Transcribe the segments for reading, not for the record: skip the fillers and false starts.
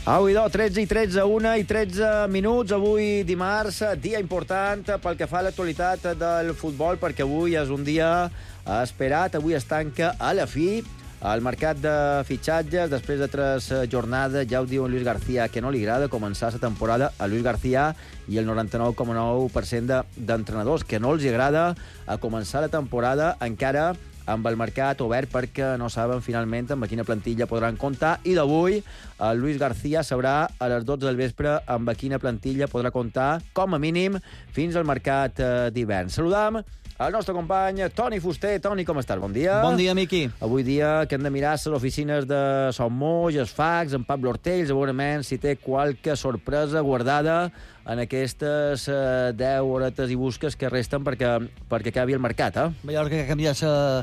Avui 13 i 13, 1 i 13 minuts. Avui dimarts, dia important pel que fa a l'actualitat del futbol, perquè avui és un dia esperat. Avui es tanca a la fi el mercat de fitxatges. Després de 3 jornades, ja ho diu Luis García, que no li agrada començar la temporada a Luis García i el 99,9% d'entrenadors, que no els agrada a començar la temporada encara amb el mercat obert, perquè no saben finalment amb quina plantilla podran comptar. I d'avui, el Luis García sabrà a les 12 del vespre amb quina plantilla podrà comptar, com a mínim, fins al mercat d'hivern. Saludam el nostre company Toni Fuster. Toni, com estàs? Bon dia. Bon dia, Miqui. Avui dia que hem de mirar les oficines de Son Moix, els fax, en Pablo Ortells, segurament si té qualque sorpresa guardada en aquestes 10 horetes i busques que resten perquè acabi el mercat, eh? Mallorca que ha canviat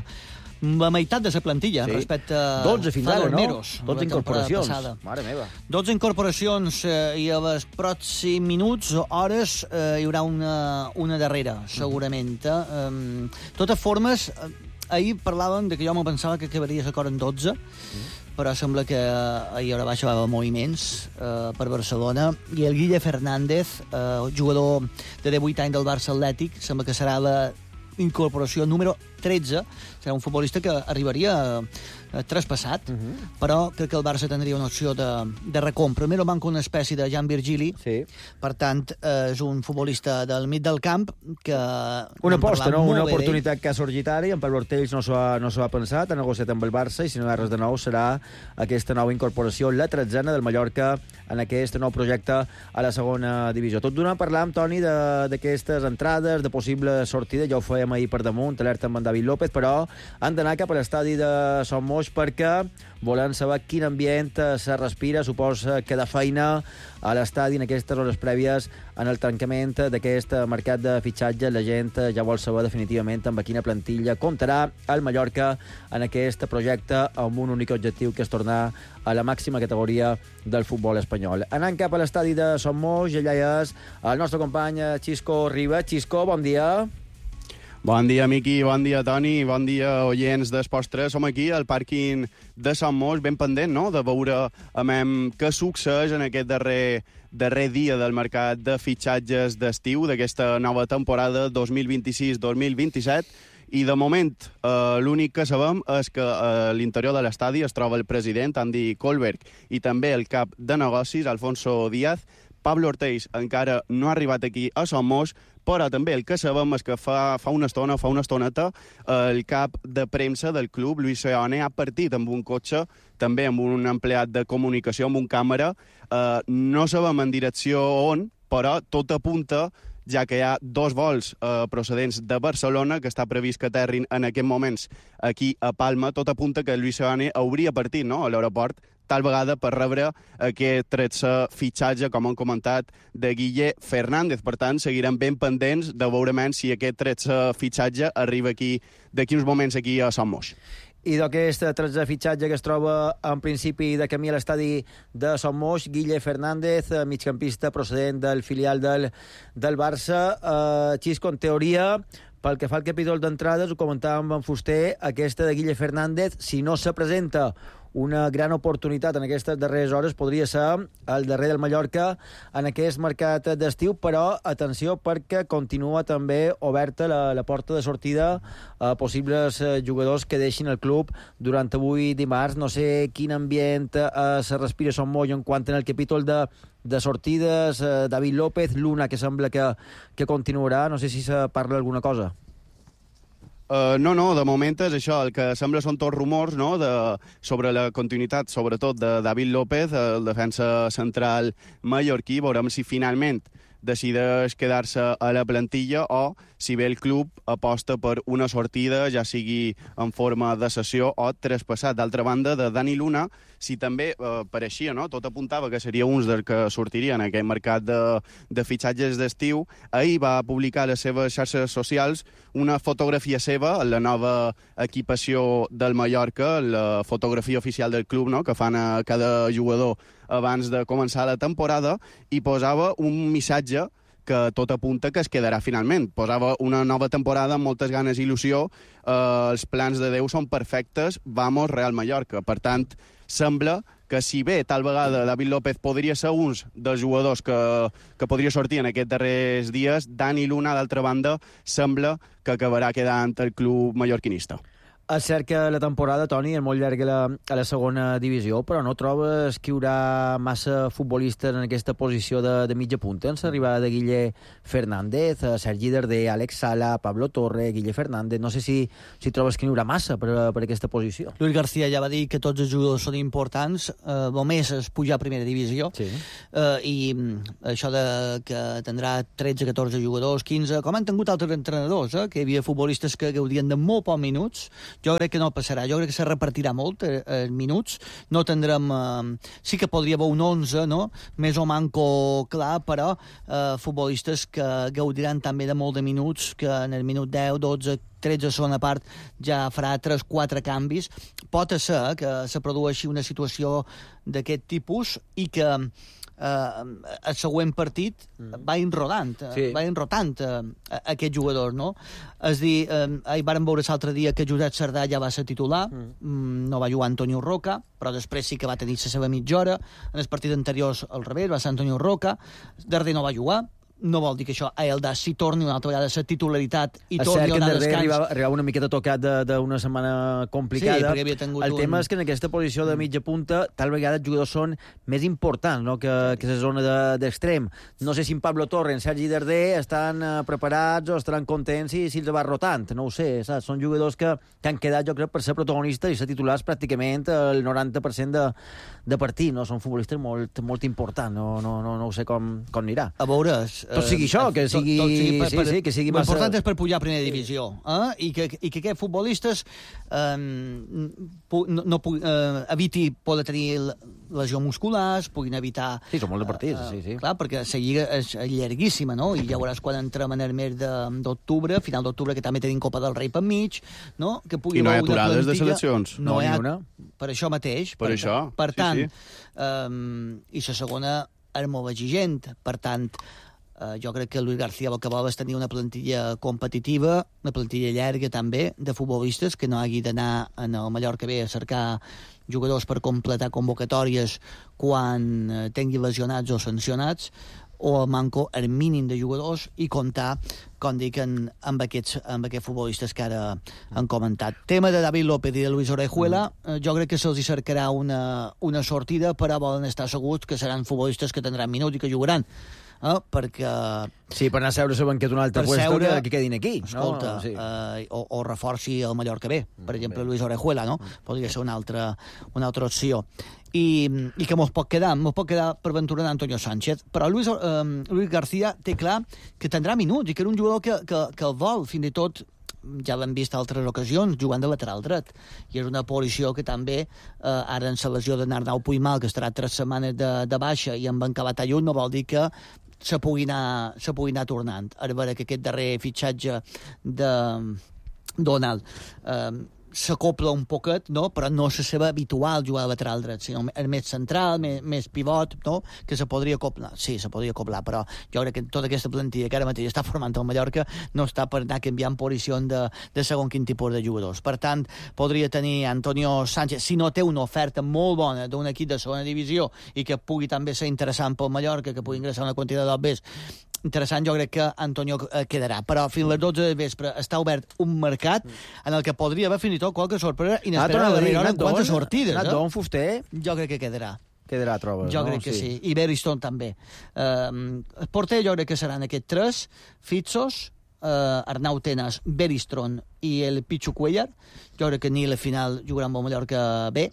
la meitat de la plantilla respecte a 12 fins ara, no? Meros, 12 incorporacions. Mare meva. 12 incorporacions i a les pròxims minuts o hores hi haurà una darrera, segurament. De totes formes, ahir parlàvem de que jo me pensava que acabaria l'acord en 12, però sembla que ahir a hora baixa va haver moviments per Barcelona, i el Guille Fernández, jugador de 18 anys del Barça Atlètic, sembla que serà la incorporació número 13, serà un futbolista que arribaria traspassat, però crec que el Barça tindria una opció de recompra. Primero manca una espècie de Jan Virgili, sí. Per tant, és un futbolista del mig del camp que... Una aposta, no? Una oportunitat que ha sorgit ara, i en Pablo Ortells no s'ho ha pensat, ha negociat amb el Barça, i si no hi ha res de nou serà aquesta nova incorporació, la 13a del Mallorca, en aquest nou projecte a la segona divisió. Tot d'una parlàvem, Toni, d'aquestes entrades, de possible sortida, ja ho fèiem ahir per damunt, alerta amb en David López, però han d'anar cap a l'estadi de Son Moix perquè volen saber quin ambient se respira. Suposa que de feina a l'estadi en aquestes hores prèvies en el tancament d'aquest mercat de fitxatge. La gent ja vol saber definitivament amb quina plantilla comptarà el Mallorca en aquest projecte amb un únic objectiu, que és tornar a la màxima categoria del futbol espanyol. Anant cap a l'estadi de Son Moix, allà és el nostre company Xisco Riba. Xisco, bon dia. Bon dia, Miqui, bon dia, Toni, bon dia, oients d'Esports 3. Som aquí al pàrquing de Son Moix, ben pendent, no?, de veure què succeeix en aquest darrer dia del mercat de fitxatges d'estiu d'aquesta nova temporada 2026-2027. I de moment l'únic que sabem és que a l'interior de l'estadi es troba el president, Andy Kohlberg, i també el cap de negocis, Alfonso Díaz. Pablo Ortells encara no ha arribat aquí a Son Moix, però també el que sabem és que fa una estoneta, el cap de premsa del club, Luis Seoane, ha partit amb un cotxe, també amb un empleat de comunicació, amb un càmera. No sabem en direcció on, però tot apunta, ja que hi ha 2 vols procedents de Barcelona, que està previst que aterrin en aquests moments aquí a Palma. Tot apunta que Luis Seoane hauria partit, no?, a l'aeroport, tal vegada per rebre aquest 13 fitxatge, com han comentat, de Guille Fernández. Per tant, seguirem ben pendents de veure si aquest 13 fitxatge arriba aquí d'aquí uns moments aquí a Son Moix. I d'aquest 13 fitxatge que es troba en principi de camí a l'estadi de Son Moix, Guille Fernández, migcampista procedent del filial del Barça. Xisco, en teoria, pel que fa al capítol d'entrades, ho comentàvem amb en Fuster, aquesta de Guille Fernández, si no se presenta una gran oportunitat en aquestes darreres hores, podria ser el darrer del Mallorca en aquest mercat d'estiu, però atenció, perquè continua també oberta la porta de sortida a possibles jugadors que deixin el club durant avui dimarts. No sé quin ambient se respira a Son Moix en quant en el capítol de sortides. David López, Luna, que sembla que continuarà. No sé si se parla alguna cosa. No, de moment és això, el que sembla són tots rumors, no?, sobre la continuïtat, sobretot de David López, el defensa central mallorquí. Veurem si finalment decideix quedar-se a la plantilla o si bé el club aposta per una sortida, ja sigui en forma de cessió o traspassat. D'altra banda, de Dani Luna, si també pareixia, no?, tot apuntava que seria un dels que sortiria en aquest mercat de fitxatges d'estiu. Ahir va publicar a les seves xarxes socials una fotografia seva, la nova equipació del Mallorca, la fotografia oficial del club, no?, que fan a cada jugador abans de començar la temporada, i posava un missatge que tot apunta que es quedarà finalment. Posava una nova temporada amb moltes ganes i il·lusió, els plans de Déu són perfectes, vamos Real Mallorca. Per tant, sembla que si bé tal vegada David López podria ser uns dels jugadors que podria sortir en aquests darrers dies, Dani Luna, d'altra banda, sembla que acabarà quedant el club mallorquinista. És cert que la temporada, Toni, és molt llarga a la segona divisió, però no trobes que hi haurà massa futbolistes en aquesta posició de mitja punta? En l'arribada de Guille Fernández, Sergi Darder, Àlex Sala, Pablo Torre, Guille Fernández... No sé si trobes que n'hi haurà massa per aquesta posició. Luis García ja va dir que tots els jugadors són importants, només és pujar a primera divisió, sí. I això de que tindrà 13, 14 jugadors, 15, com han tingut altres entrenadors, que hi havia futbolistes que gaudien de molt pocs minuts. Jo crec que no passarà, jo crec que se repartirà molt minuts, no tindrem... sí que podria haver un 11, no?, més o manco clar, però futbolistes que gaudiran també de molt de minuts, que en el minut 10, 12, 13 segona part ja farà 3-4 canvis. Pot ser que se produeixi una situació d'aquest tipus i que el següent partit vagin rotant aquests jugadors, no? És dir, vàrem veure l'altre dia que Josep Sardà ja va ser titular, no va jugar Antonio Roca, però després sí que va tenir la seva mitja hora. En els partits anteriors al revés, va ser Antonio Roca. Darder no va jugar. No vol dir que això a Elda si torni una altra vegada a la titularitat i torni a anar a descans. Arribava una miqueta tocat d'una setmana complicada. Sí, perquè havia tingut tema és que en aquesta posició de mitja punta tal vegada els jugadors són més importants, no?, que la zona d'extrem. No sé si en Pablo Torre, en Sergi Darder estan preparats o estaran contents si els va rotant. No ho sé, saps? Són jugadors que han quedat, jo crec, per ser protagonistes i ser titulars pràcticament el 90% de partit, no? Són futbolistes molt importants. No ho sé com anirà. A veure... Tot sigui això, que sigui... que sigui massa... L'important és per pujar a primera divisió, i que aquests futbolistes eviti poder tenir lesions musculars, puguin evitar... Sí, són molt de partits, sí. Clar, perquè la lliga és llarguíssima, no? I ja veuràs quan entrem en el mes d'octubre, final d'octubre, que també tenim Copa del Rei per mig, no? Que pugui I no hi ha aturades de seleccions. No hi ha una. Per això mateix. Per això, per tant, sí. I la segona és molt exigent, per tant... jo crec que Luis García el que vol és tenir una plantilla competitiva, una plantilla llarga també, de futbolistes, que no hagi d'anar en el Mallorca B a cercar jugadors per completar convocatòries quan tingui lesionats o sancionats, o el manco el mínim de jugadors i comptar, com dic, amb aquests futbolistes que ara han comentat. Tema de David López i de Luis Orejuela, jo crec que se'ls cercarà una sortida, però volen estar segurs que seran futbolistes que tindran minuts i que jugaran. Perquè... Sí, per anar a seure a la banqueta un altre puesto que quedin aquí. Escolta, no? Sí. O reforci el Mallorca B, per exemple, Luis Orejuela, no? Podria ser una altra opció. I que mos pot quedar per ventura d'Antonio Sánchez. Però Luis García té clar que tindrà minuts i que era un jugador que el vol, fins i tot ja l'hem vist a altres ocasions, jugant de lateral dret. I és una posició que també, ara en la lesió de Arnau Puigmal, que estarà 3 setmanes de baixa i amb en Calatayud, no vol dir que se pugui anar tornant. Ara veure que aquest darrer fitxatge de Donald s'acopla un poquet, no? Però no és la seva habitual jugar de lateral dret, sinó més central, més pivot, no? Que se podria acoplar. Sí, se podria acoplar, però jo crec que tota aquesta plantilla que ara mateix està formant el Mallorca no està per anar canviant posició de segon quin tipus de jugadors. Per tant, podria tenir Antonio Sánchez, si no té una oferta molt bona d'un equip de segona divisió i que pugui també ser interessant pel Mallorca, que pugui ingressar una quantitat d'obres interessant, jo crec que Antonio quedarà. Però fins a les 12 de vespre està obert un mercat en el que podria haver fins i tot qualque sorpresa inesperada de darrera hora en quantes sortides. Don Fuster? Jo crec que quedarà. Quedarà, trobes, jo crec que sí. I Beriston també. El porter jo crec que seran aquests 3, Fitzos, Arnau Tenas, Beriston i el Pichu Cuellar. Jo crec que ni la final jugarà amb el Mallorca B,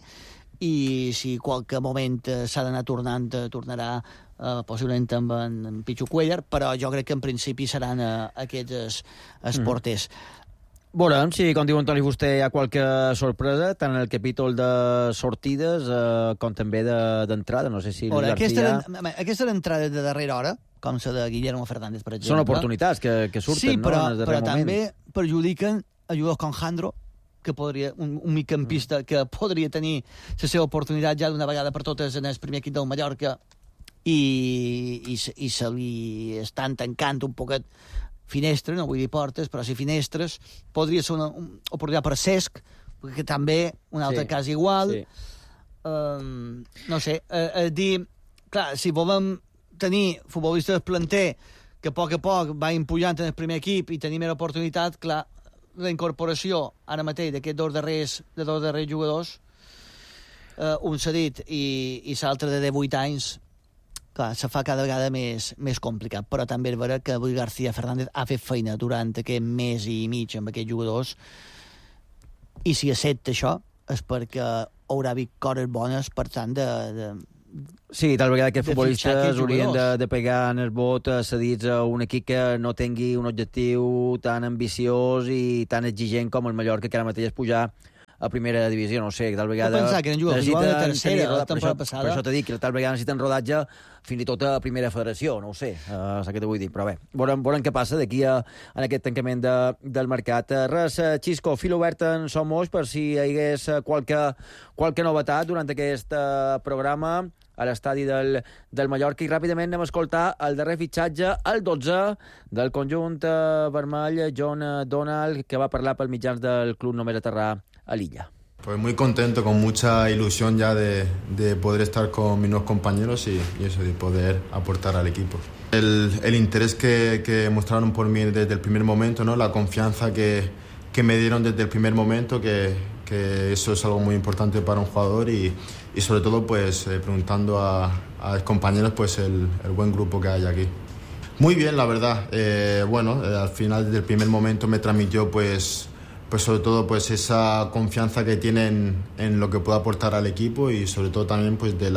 i si qualque moment s'ha d'anar tornant, tornarà possiblement amb en Pichu Cuellar, però jo crec que en principi seran aquests porters. Veurem si, com diu Antoni Fuster, hi ha qualque sorpresa, tant en el capítol de sortides com també d'entrada. No sé si García... Aquesta entrada de darrera hora, com la de Guillermo Fernández, per exemple... Són oportunitats que surten, sí, però, no? Però també perjudiquen a jugadors com Jandro, que podria, un migcampista que podria tenir la seva oportunitat ja d'una vegada per totes en el primer equip del Mallorca, i se li estan tancant un poquet finestres, no vull dir portes, però sí finestres. Podria ser una oportunitat per Cesc, que també un altre cas igual. Sí. no sé, dir, clar, si volem tenir futbolistes planter que a poc vagin pujant en el primer equip i tenir més oportunitat, clar, la incorporació ara mateix d'aquests dos darrers jugadors, un cedit i l'altre de 18 anys, clar, se fa cada vegada més complicat. Però també és vera que avui García Fernández ha fet feina durant aquest mes i mig amb aquests jugadors, i si accepta això és perquè haurà vist coses bones, per tant, Sí, tal vegada que futbolistes haurien de pegar en el vot cedits a un equip que no tingui un objectiu tan ambiciós i tan exigent com el Mallorca, que ara mateix és pujar a primera divisió, no sé, tal vegada... Jo pensava que eren jugadors de tercera la temporada passada. Per això t'he dit que tal vegada necessiten rodatge fins i tot a primera federació, no ho sé, és el que t'ho vull dir, però bé, veurem què passa d'aquí en aquest tancament del mercat. Res, Xisco, fil obert en Somos per si hi hagués qualque novetat durant aquest programa a l'estadi del Mallorca, i ràpidament anem a escoltar el darrer fitxatge, el 12 del conjunt vermell, John Donald, que va parlar pel mitjans del club només aterrar a l'illa. Pues muy contento, con mucha ilusión ya de poder estar con mis nuevos compañeros y eso, de poder aportar al equipo. El interés que mostraron por mí desde el primer momento, ¿no? La confianza que me dieron desde el primer momento, que eso es algo muy importante para un jugador y sobre todo pues preguntando a compañeros pues el buen grupo que hay aquí. Muy bien, la verdad. Al final desde el primer momento me transmitió pues sobre todo pues esa confianza que tienen en lo que puedo aportar al equipo y sobre todo también pues de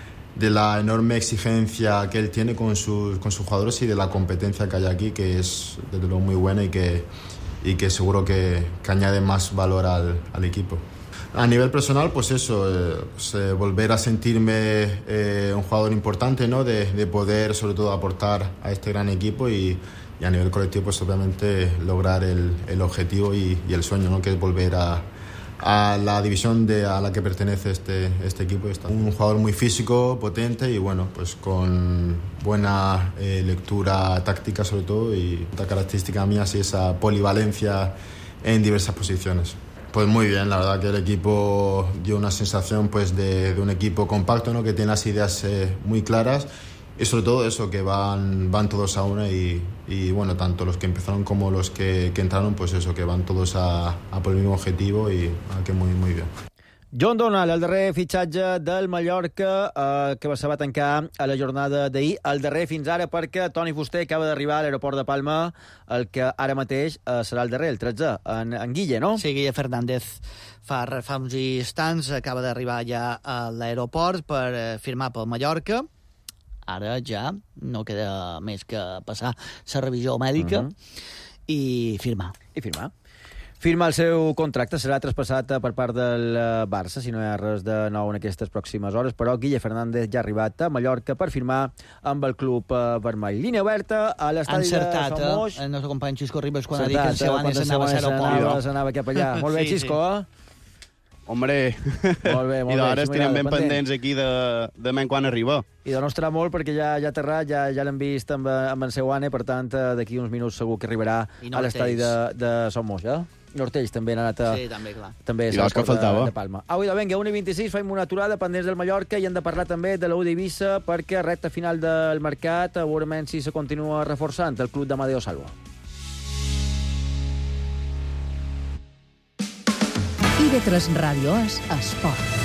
la enorme exigencia que él tiene con sus jugadores y de la competencia que hay aquí, que es desde luego muy buena y que seguro que añade más valor al equipo. A nivel personal, pues eso, volver a sentirme un jugador importante, ¿no? De poder sobre todo aportar a este gran equipo y a nivel colectivo, pues obviamente lograr el objetivo y el sueño, ¿no? Que es volver a la división a la que pertenece este equipo. Un jugador muy físico, potente y bueno, pues con buena lectura táctica sobre todo, y otra característica mía sí esa polivalencia en diversas posiciones. Pues muy bien, la verdad que el equipo dio una sensación pues de un equipo compacto, ¿no? Que tiene las ideas muy claras y sobre todo eso, que van todos a una y bueno, tanto los que empezaron como los que entraron, pues eso, que van todos a por el mismo objetivo y que muy bien. John Donald, el darrer fitxatge del Mallorca, que se va tancar a la jornada d'ahir, el darrer fins ara, perquè Toni Fuster acaba d'arribar a l'aeroport de Palma, el que ara mateix serà el darrer, el 13, en Guille, no? Sí, Guille Fernández fa uns instants acaba d'arribar ja a l'aeroport per firmar pel Mallorca. Ara ja no queda més que passar la revisió mèdica i firmar. Firma el seu contracte, serà traspassat per part del Barça, si no hi ha res de nou en aquestes pròximes hores, però Guille Fernández ja ha arribat a Mallorca per firmar amb el club vermell. Línia oberta a l'estadi de Somos. El nostre company Xisco Ribas quan ha dit que el Sebanes anava cap allà. Molt bé, Xisco, Hombre, molt bé. I d'hora estirem ben pendents aquí de men quan arriba. I de no estarà molt perquè ja ha aterrat, ja l'hem vist amb en Seuane, per tant, d'aquí uns minuts segur que arribarà a l'estadi de Somos, ja? Nortells també han anat Sí, també, clar. També I que faltava. De Palma. Avui de venga, 1:26, fem una aturada pendents del Mallorca i hem de parlar també de l'U d'Eivissa perquè recta final del mercat, veurem si se continua reforçant el club d'Amadeo Salvo. IB3 Ràdio és Esport.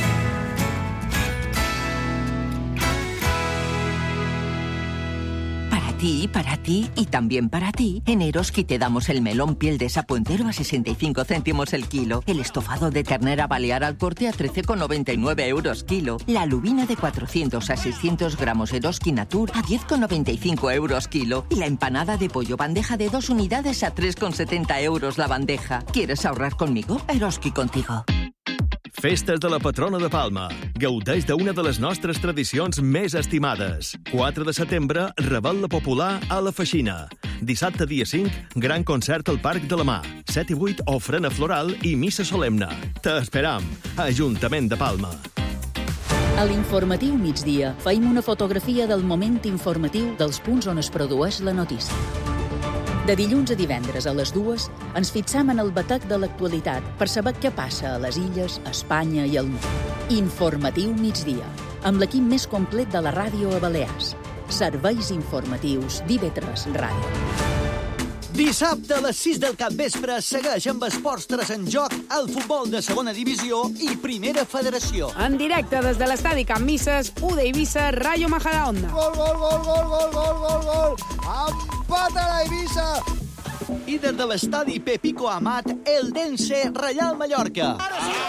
Para ti y también para ti, en Eroski te damos el melón piel de sapo entero a 65 céntimos el kilo, el estofado de ternera balear al corte a 13,99 euros kilo, la lubina de 400 a 600 gramos Eroski Natur a 10,95 euros kilo y la empanada de pollo bandeja de 2 unidades a 3,70 euros la bandeja. ¿Quieres ahorrar conmigo? Eroski contigo. Festes de la patrona de Palma. Gaudeix d'una de les nostres tradicions més estimades. 4 de setembre, Revetlla Popular a la Feixina. Dissabte, dia 5, gran concert al Parc de la Mar. 7 i 8, ofrena floral i missa solemne. T'esperam. Ajuntament de Palma. A l'informatiu migdia feim una fotografia del moment informatiu dels punts on es produeix la notícia. De dilluns a divendres a les 2 ens fixam en el batec de l'actualitat per saber què passa a les illes, a Espanya i al món. Informatiu migdia, amb l'equip més complet de la ràdio a Balears. Serveis informatius d'IV3 Ràdio. Dissabte a les 6 del capvespre segueix amb Esports 3 en joc el futbol de segona divisió i primera federació. En directe des de l'estadi Can Misses, UD Eivissa, Rayo Majadahonda. Gol, gol, gol, gol, gol, gol, gol, gol! Empata la Eivissa! I des de l'estadi Pepico Amat, el Dense Reial Mallorca. Ara sí!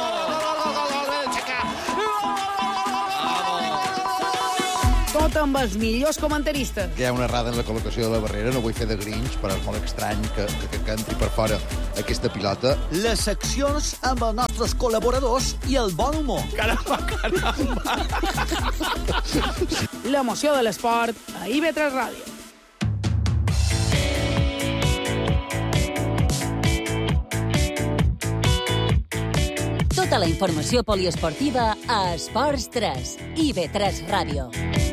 Tot amb els millors comentaristes. Hi ha una errada en la col·locació de la barrera, no vull fer de Grinch, però és molt estrany que entri per fora aquesta pilota. Les seccions amb els nostres col·laboradors i el bon humor. Caramba! L'emoció de l'esport a IV3 Ràdio. Tota la informació poliesportiva a Esports 3, IV3 Ràdio.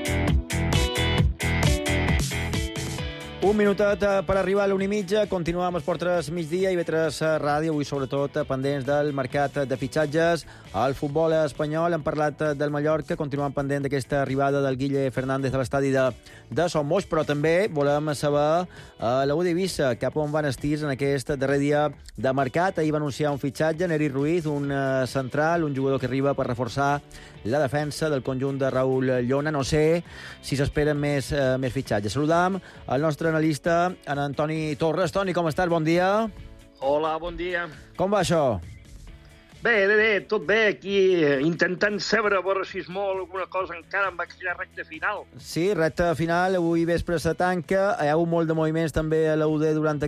Un minutet per arribar a l'1:30. Continuem amb Esport 3 migdia i IV3 Ràdio. Avui, sobretot, pendents del mercat de fitxatges. Al futbol espanyol hem parlat del Mallorca. Continuem pendent d'aquesta arribada del Guille Fernández a l'estadi de Son Moix, però també volem saber la UD Eivissa cap on van estirs en aquest darrer dia de mercat. Ahir va anunciar un fitxatge, Neri Ruiz, un central, un jugador que arriba per reforçar la defensa del conjunt de Raúl Llona. No sé si s'esperen més fitxatges. Saludam el nostre analista, en Antoni Torres. Toni, com estàs? Bon dia. Hola, bon dia. Com va això? Bé, tot bé. Aquí intentant saber a veure si es mou alguna cosa encara amb aquella recta final. Sí, recta final. Avui vespre se tanca. Hi ha hagut molt de moviments també a la UD durant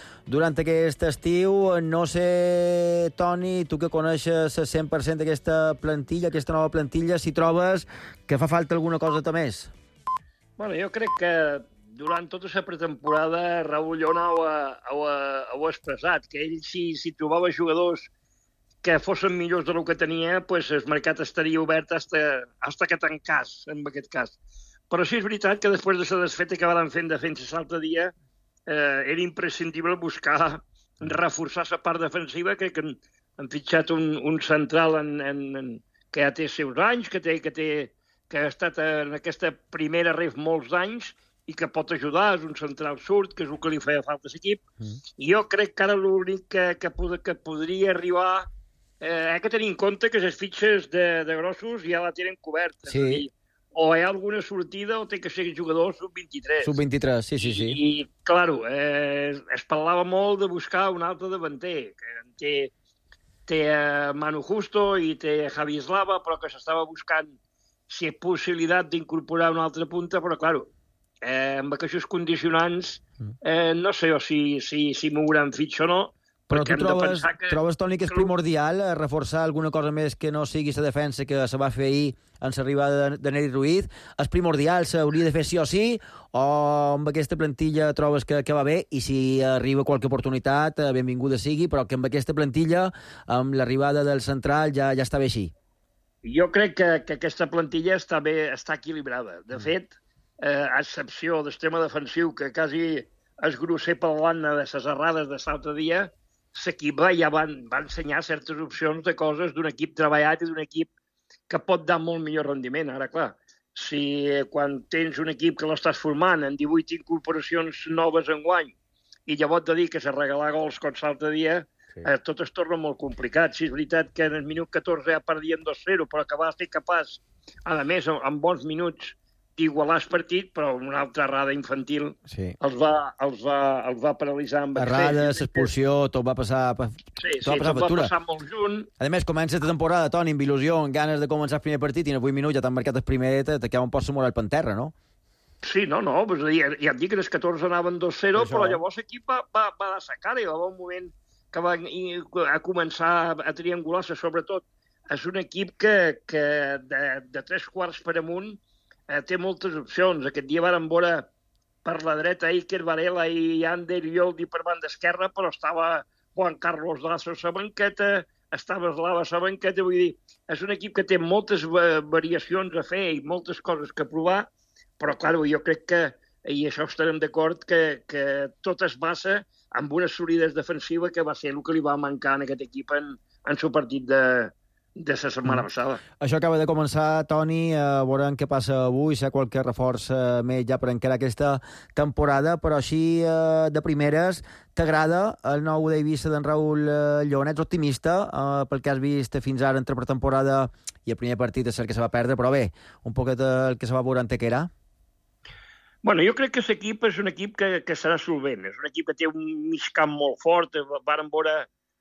aquest estiu. No sé, Toni, tu que coneixes 100% d'aquesta plantilla, aquesta nova plantilla, si trobes que fa falta alguna cosa més? Bueno, jo crec que durant tota la pretemporada Raúl Llona ho ha expressat, que ell si trobava jugadors que fossin millors del que tenia, pues el mercat estaria obert hasta que tancàs, en aquest cas. Però sí és veritat que després de la desfeta que van fer en defensa l'altre dia, era imprescindible buscar reforçar la part defensiva, que han fitxat un central que ja té seus anys, que ha estat en aquesta primera ref molts anys i que pot ajudar, és un central surt, que és el que li feia falta a l'equip. I jo crec que ara l'únic que podria arribar... Hay que tenir en compte que les fitxes de grossos ja la tenen coberta. Sí. O hi ha alguna sortida o té que ser jugador sub-23. Sub-23, sí. I claro, es parlava molt de buscar un altre davanter, que té Manu Justo i té Javi Eslava, però que s'estava buscant si hi ha possibilitat d'incorporar una altra punta, però claro, amb aquests condicionants no sé si mouran fitxa o no. Però tu trobes, Toni, que és primordial reforçar alguna cosa més que no sigui la defensa que se va fer ahir en l'arribada de Neri Ruiz? És primordial, s'hauria de fer sí o sí, o amb aquesta plantilla trobes que va bé, i si arriba qualque oportunitat, benvinguda sigui, però que amb aquesta plantilla, amb l'arribada del central, ja està bé així? Jo crec que aquesta plantilla està equilibrada. De fet, a excepció del tema defensiu, que quasi és grosser per l'Anna de les errades de l'altre dia, l'equip ja va ensenyar certes opcions de coses d'un equip treballat i d'un equip que pot dar molt millor rendiment. Ara, clar, si quan tens un equip que l'estàs formant en 18 incorporacions noves enguany i llavors de dir que se regalar gols com l'altre dia, tot es torna molt complicat. Si és veritat que en el minut 14 ja perdien 2-0, però que va ser capaç, a més, en bons minuts, d'igualar el partit, però una altra errada infantil els va paralitzar amb errades, expulsió, tot va passar tot va passar molt junt. A més, comença la temporada, Toni, amb il·lusió, amb ganes de començar el primer partit, i en 8 minuts ja t'han marcat el primer, te queda un poc moral per terra, no? Sí, no, ja et dic que els 14 anaven 2-0, però llavors l'equip va deixar cara, i va haver un moment que va començar a triangular-se, sobretot. És un equip que de 3 quarts per amunt té moltes opcions. Aquest dia vàrem veure per la dreta Iker Varela i Ander Yoldi per banda esquerra, però estava Juan Carlos Lazo a la banqueta, estava Eslava a la banqueta. Vull dir, és un equip que té moltes variacions a fer i moltes coses que provar, però, clar, jo crec que, i això estarem d'acord, que tot es basa en una solidesa defensiva que va ser el que li va mancar en aquest equip en el partit de la setmana passada. Això acaba de començar, Toni, veurem què passa avui, si hi ha qualque reforç més ja per encarar aquesta temporada, però així de primeres, t'agrada el nou d'Eivissa d'en Raül Lleó? Ets optimista pel que has vist fins ara entre pretemporada i el primer partit és el que se va perdre, però bé, un poquet el que se va veure en Tequera? Bueno, jo crec que l'equip és un equip que serà solvent, és un equip que té un migcamp molt fort, varen veure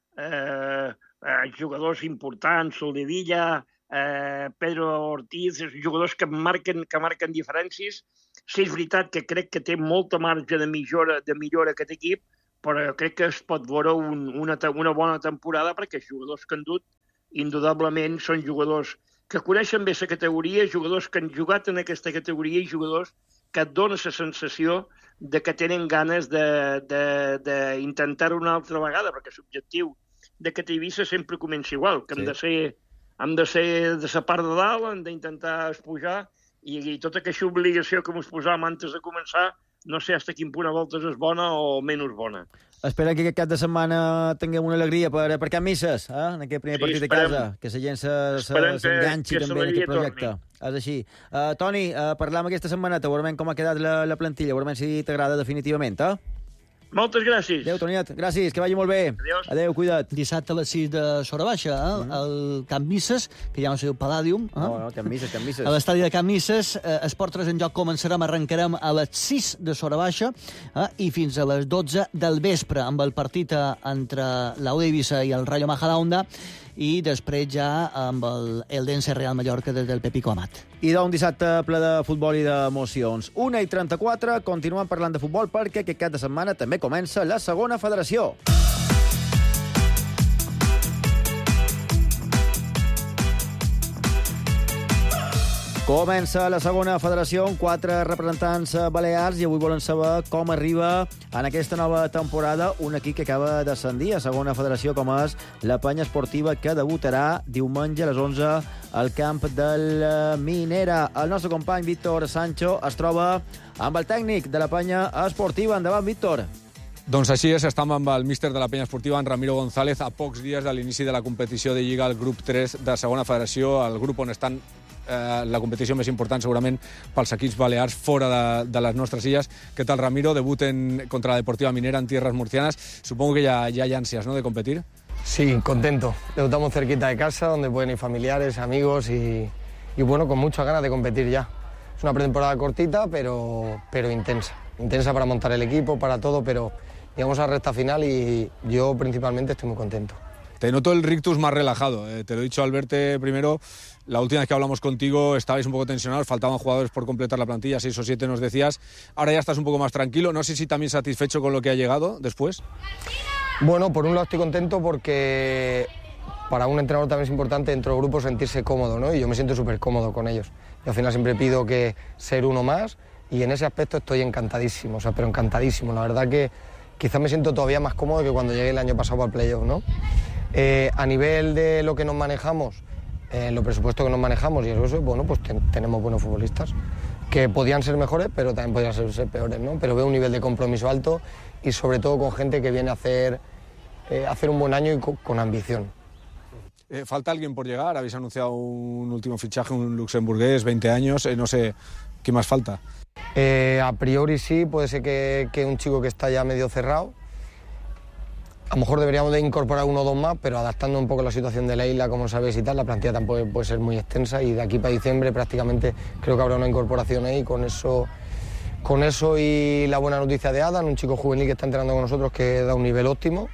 jugadors importants, Soldevilla, Pedro Ortiz, jugadors que marquen diferències. Sí, és veritat que crec que té molta marge de millora aquest equip, però crec que es pot veure una bona temporada perquè els jugadors que han dut, indudablement, són jugadors que coneixen bé la categoria, jugadors que han jugat en aquesta categoria i jugadors que et donen la sensació de que tenen ganes d'intentar-ho una altra vegada, perquè l'objectiu d'aquest Eivissa sempre comença igual, que hem de ser de la part de dalt, hem d'intentar pujar, i tota aquesta obligació que ens posàvem antes de començar, no sé fins a quin punt a voltes és bona o menys bona. Espera que aquest cap de setmana tinguem una alegria per Can Misses, en aquest primer partit de casa, que la gent s'enganxi també en aquest projecte. És així. Toni, parlam aquesta setmaneta, veurem com ha quedat la plantilla, veurem si t'agrada definitivament, Moltes gràcies. Adéu, Toniet. Gràcies, que vagi molt bé. Adéu, cuida't. Dissabte a les 6 de Sora Baixa, el Camp Misses, que ja no sé el Palladium. No, Camp Misses. A l'estadi de Camp Misses, Esport 3 en joc arrencarem a les 6 de Sora Baixa i fins a les 12 del vespre, amb el partit entre l'Aude Eivissa i el Rayo Majadahonda, i després ja amb el Eldense Real Mallorca des del Pepico Amat. I d'un dissabte ple de futbol i d'emocions. 1:34, continuem parlant de futbol perquè aquest cap de setmana també comença la segona federació. Comença la segona federació amb 4 representants balears i avui volen saber com arriba en aquesta nova temporada un equip que acaba d'ascendir a segona federació, com és la Penya Esportiva, que debutarà diumenge a les 11 al camp del Minera. El nostre company Víctor Sancho es troba amb el tècnic de la Penya Esportiva. Endavant, Víctor. Doncs així és, estem amb el míster de la Penya Esportiva, en Ramiro González, a pocs dies de l'inici de la competició de Lliga al grup 3 de segona federació, el grup on estan la competició més important segurament pels equips balears fora de les nostres illes. Què tal, Ramiro? Debut contra la Deportiva Minera en tierras murcianas. Supongo que ya hay ansias, ¿no?, de competir. Sí, contento. Debutamos cerquita de casa, donde pueden ir familiares, amigos y bueno, con muchas ganas de competir ya. Es una pretemporada cortita, pero intensa. Intensa para montar el equipo, para todo, pero llegamos a la recta final y yo principalmente estoy muy contento. Te noto el rictus más relajado. Te lo he dicho al verte primero. La última vez que hablamos contigo estabais un poco tensionados, faltaban jugadores por completar la plantilla, 6 o 7 nos decías. Ahora ya estás un poco más tranquilo. No sé si también satisfecho con lo que ha llegado después. Bueno, por un lado estoy contento porque para un entrenador también es importante dentro del grupo sentirse cómodo, ¿no? Y yo me siento súper cómodo con ellos. Y al final siempre pido que ser uno más y en ese aspecto estoy encantadísimo, o sea, pero encantadísimo. La verdad que quizás me siento todavía más cómodo que cuando llegué el año pasado al playoff, ¿no? A nivel de lo que nos manejamos, los presupuestos que nos manejamos y eso, bueno, pues tenemos buenos futbolistas que podían ser mejores, pero también podían ser peores, ¿no? Pero veo un nivel de compromiso alto y sobre todo con gente que viene a hacer un buen año y con ambición. ¿Falta alguien por llegar? Habéis anunciado un último fichaje, un luxemburgués, 20 años, no sé, ¿qué más falta? A priori sí, puede ser que un chico que está ya medio cerrado. A lo mejor deberíamos de incorporar 1 o 2 más, pero adaptando un poco la situación de la isla, como sabéis y tal, la plantilla tampoco puede ser muy extensa y de aquí para diciembre prácticamente creo que habrá una incorporación ahí. Con eso y la buena noticia de Adam, un chico juvenil que está entrenando con nosotros que da un nivel óptimo.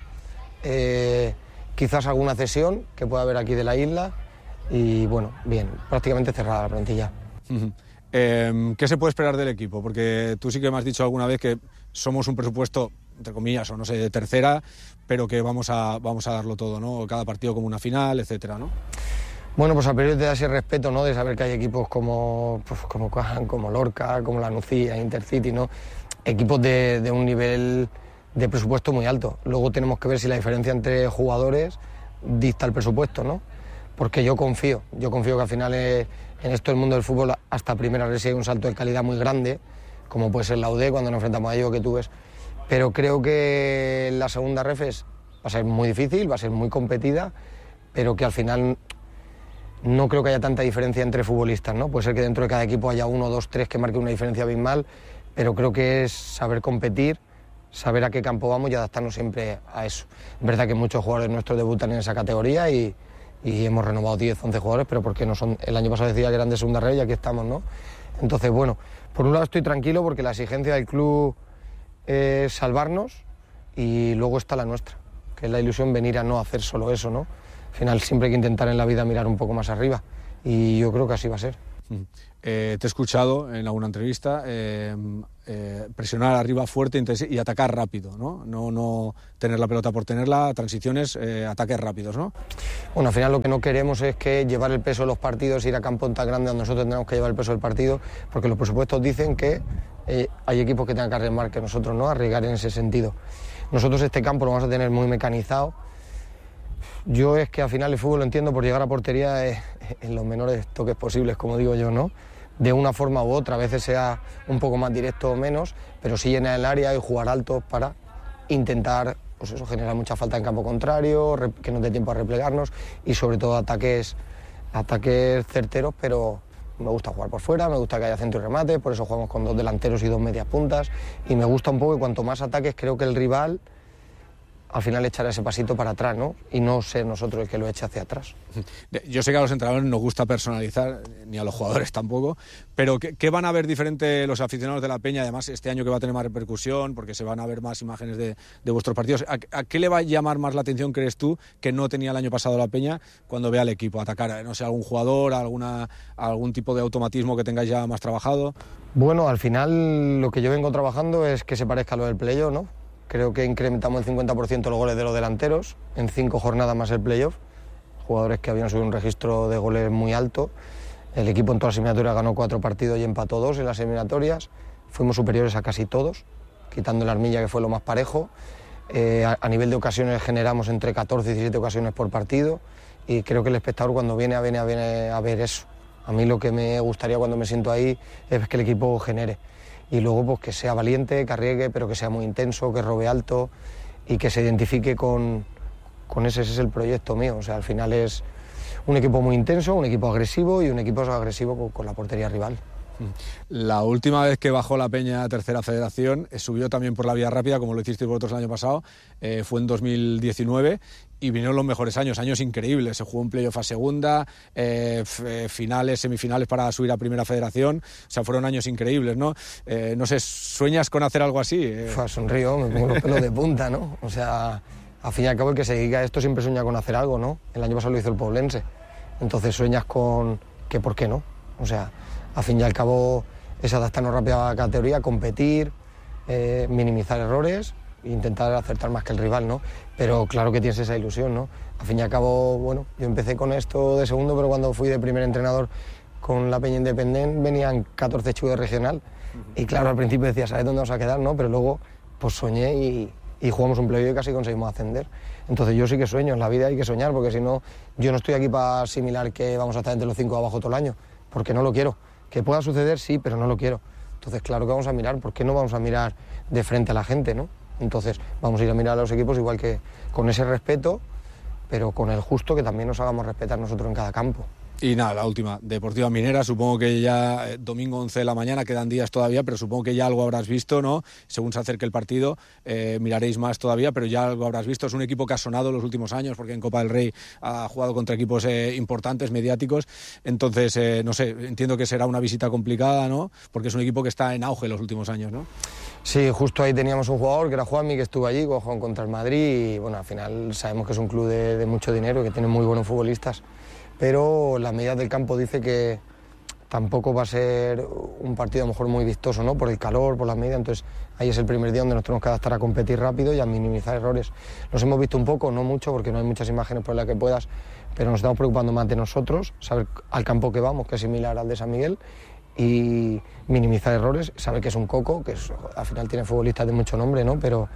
Quizás alguna cesión que pueda haber aquí de la isla y bueno, bien, prácticamente cerrada la plantilla. ¿Qué se puede esperar del equipo? Porque tú sí que me has dicho alguna vez que somos un presupuesto, entre comillas, o no sé, de tercera, pero que vamos a darlo todo, ¿no? Cada partido como una final, etcétera, ¿no? Bueno, pues a priori te da ese respeto, ¿no? De saber que hay equipos como Cajan, como Lorca, como la Nucía, Intercity, ¿no? Equipos de un nivel de presupuesto muy alto. Luego tenemos que ver si la diferencia entre jugadores dicta el presupuesto, ¿no? Porque yo confío que al final en esto del mundo del fútbol hasta primera vez hay un salto de calidad muy grande, como puede ser la UD cuando nos enfrentamos a ellos, que tú ves. Pero creo que la segunda ref va a ser muy difícil, va a ser muy competida, pero que al final no creo que haya tanta diferencia entre futbolistas, ¿no? Puede ser que dentro de cada equipo haya 1, 2, 3 que marque una diferencia abismal, pero creo que es saber competir, saber a qué campo vamos y adaptarnos siempre a eso. Es verdad que muchos jugadores nuestros debutan en esa categoría y hemos renovado 10, 11 jugadores, pero porque no son, el año pasado decía que eran de segunda red y aquí estamos, ¿no? Entonces, bueno, por un lado estoy tranquilo porque la exigencia del club es salvarnos y luego está la nuestra, que es la ilusión venir a no hacer solo eso, ¿no? Al final siempre hay que intentar en la vida mirar un poco más arriba y yo creo que así va a ser. Te he escuchado en alguna entrevista presionar arriba fuerte y atacar rápido, ¿no? No tener la pelota por tenerla, transiciones, ataques rápidos, ¿no? Bueno, al final lo que no queremos es que llevar el peso de los partidos, ir a campo tan grande donde nosotros tenemos que llevar el peso del partido, porque los presupuestos dicen que hay equipos que tengan que arriesgar que nosotros, ¿no? Arriesgar en ese sentido. Nosotros este campo lo vamos a tener muy mecanizado. Yo es que al final el fútbol lo entiendo por llegar a portería en los menores toques posibles, como digo yo, ¿no? De una forma u otra, a veces sea un poco más directo o menos, pero sí llenar el área y jugar alto para intentar, pues eso, generar mucha falta en campo contrario, que nos dé tiempo a replegarnos y sobre todo ataques certeros, pero me gusta jugar por fuera, me gusta que haya centro y remate, por eso jugamos con 2 delanteros y 2 medias puntas y me gusta un poco que cuanto más ataques creo que el rival al final echará ese pasito para atrás, ¿no? Y no ser nosotros el que lo eche hacia atrás. Yo sé que a los entrenadores nos gusta personalizar, ni a los jugadores tampoco, pero ¿qué van a ver diferente los aficionados de la Peña? Además, este año que va a tener más repercusión, porque se van a ver más imágenes de vuestros partidos. ¿A qué le va a llamar más la atención, crees tú, que no tenía el año pasado la Peña cuando vea al equipo atacar? No sé, algún jugador, algún tipo de automatismo que tengáis ya más trabajado. Bueno, al final lo que yo vengo trabajando es que se parezca a lo del playoff, ¿no? Creo que incrementamos el 50% los goles de los delanteros en 5 jornadas más el playoff. Jugadores que habían subido un registro de goles muy alto. El equipo en todas las eliminatorias ganó 4 partidos y empató 2 en las eliminatorias. Fuimos superiores a casi todos, quitando la Armilla, que fue lo más parejo. A nivel de ocasiones generamos entre 14 y 17 ocasiones por partido. Y creo que el espectador cuando viene a ver eso. A mí lo que me gustaría cuando me siento ahí es que el equipo genere. Y luego pues que sea valiente, que arriesgue, pero que sea muy intenso, que robe alto y que se identifique con ese es el proyecto mío. O sea, al final es un equipo muy intenso, un equipo agresivo y un equipo agresivo con la portería rival. La última vez que bajó la Peña a Tercera Federación, subió también por la vía rápida, como lo hicisteis vosotros el año pasado, fue en 2019 y vinieron los mejores años increíbles. Se jugó un playoff a segunda, finales, semifinales para subir a Primera Federación, o sea, fueron años increíbles, ¿no? No sé, ¿sueñas con hacer algo así? Sonrío, me pongo los pelos de punta, ¿no? O sea, al fin y al cabo el que se dedica a esto siempre sueña con hacer algo, ¿no? El año pasado lo hizo el Poblense, entonces sueñas con que ¿por qué no? O sea, al fin y al cabo es adaptarnos rápido a la categoría, competir, minimizar errores e intentar acertar más que el rival, ¿no? Pero claro que tienes esa ilusión, ¿no? Al fin y al cabo, bueno, yo empecé con esto de segundo, pero cuando fui de primer entrenador con la Peña Independent venían 14 chicos de regional. Y claro, al principio decía, ¿sabes dónde vamos a quedar? ¿No? Pero luego pues soñé y jugamos un playoff y casi conseguimos ascender. Entonces yo sí que sueño, en la vida hay que soñar, porque si no, yo no estoy aquí para asimilar que vamos a estar entre los 5 abajo todo el año, porque no lo quiero. Que pueda suceder, sí, pero no lo quiero. Entonces, claro que vamos a mirar, ¿por qué no vamos a mirar de frente a la gente, no? Entonces, vamos a ir a mirar a los equipos igual que con ese respeto, pero con el justo que también nos hagamos respetar nosotros en cada campo. Y nada, la última, Deportiva Minera, supongo que ya domingo 11 de la mañana, quedan días todavía, pero supongo que ya algo habrás visto, ¿no? Según se acerque el partido, miraréis más todavía, pero ya algo habrás visto. Es un equipo que ha sonado los últimos años, porque en Copa del Rey ha jugado contra equipos importantes, mediáticos, entonces, no sé, entiendo que será una visita complicada, ¿no? Porque es un equipo que está en auge los últimos años, ¿no? Sí, justo ahí teníamos un jugador que era Juanmi, que estuvo allí, que jugó contra el Madrid, y bueno, al final sabemos que es un club de mucho dinero, que tiene muy buenos futbolistas. Pero la medida del campo dice que tampoco va a ser un partido a lo mejor muy vistoso, ¿no? Por el calor, por las medidas, entonces ahí es el primer día donde nos tenemos que adaptar a competir rápido y a minimizar errores. Nos hemos visto un poco, no mucho, porque no hay muchas imágenes por las que puedas, pero nos estamos preocupando más de nosotros, saber al campo que vamos, que es similar al de San Miguel, y minimizar errores, saber que es un coco, que al final tiene futbolistas de mucho nombre, ¿no? Pero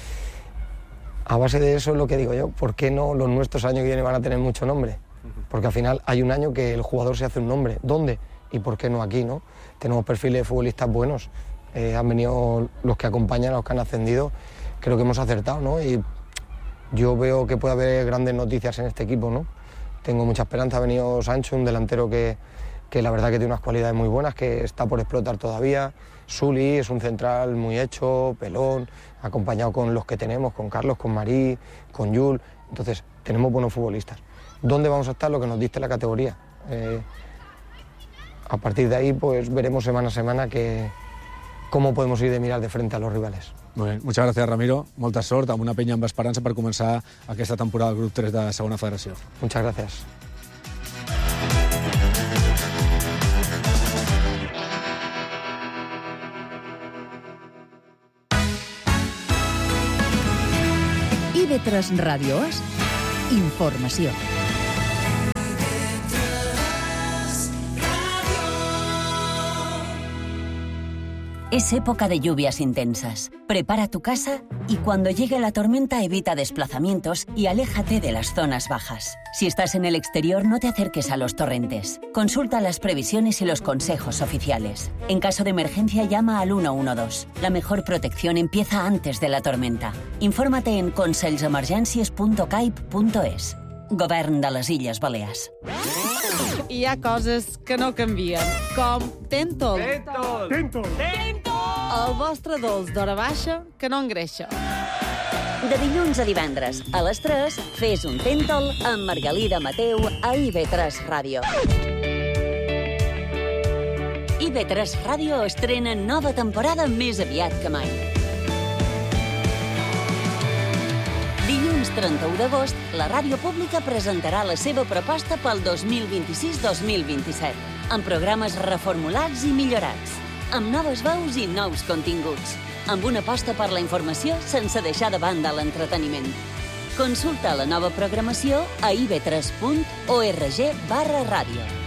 a base de eso es lo que digo yo, ¿por qué no los nuestros años que vienen van a tener mucho nombre? Porque al final hay un año que el jugador se hace un nombre. ¿Dónde? ¿Y por qué no aquí, no? Tenemos perfiles de futbolistas buenos. Han venido los que acompañan a los que han ascendido. Creo que hemos acertado, ¿no? Y yo veo que puede haber grandes noticias en este equipo, ¿no? tengo mucha esperanza. Ha venido Sancho, un delantero que la verdad que tiene unas cualidades muy buenas, que está por explotar todavía. Suli es un central muy hecho, pelón, acompañado con los que tenemos, con Carlos, con Marí, con Yul. Entonces, tenemos buenos futbolistas. ¿Dónde vamos a estar? Lo que nos dicte la categoría. A partir de ahí, pues veremos semana a semana cómo podemos ir de mirar de frente a los rivales. Molt bé, muchas gracias, Ramiro. Molta sort, amb una penya amb esperança per començar aquesta temporada al grup 3 de Segona Federació. Muchas gracias. IB3 Ràdio És informació. Es época de lluvias intensas. Prepara tu casa y cuando llegue la tormenta evita desplazamientos y aléjate de las zonas bajas. Si estás en el exterior, no te acerques a los torrentes. Consulta las previsiones y los consejos oficiales. En caso de emergencia, llama al 112. La mejor protección empieza antes de la tormenta. Infórmate en conselsemergències.caip.es. Govern de les Illes Balears. Hi ha coses que no canvien, com Tentol. Tentol. El vostre dolç d'hora baixa que no engreixa. De dilluns a divendres, a les 3, fes un Tentol amb Margalida Mateu a IB3 Ràdio. IB3 Ràdio estrena nova temporada més aviat que mai. Dilluns 31 d'agost, la ràdio pública presentarà la seva proposta pel 2026-2027, amb programes reformulats i millorats, amb noves veus i nous continguts, amb una aposta per la informació sense deixar de banda l'entreteniment. Consulta la nova programació a ib3.org/ràdio.